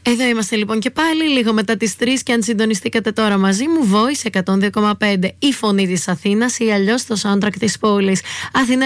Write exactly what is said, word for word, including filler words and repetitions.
Εδώ είμαστε λοιπόν και πάλι, λίγο μετά τις τρεις, και αν συντονιστήκατε τώρα μαζί μου, Voice εκατόν δύο κόμμα πέντε, η φωνή της Αθήνας ή αλλιώς το soundtrack της πόλης. Αθήνα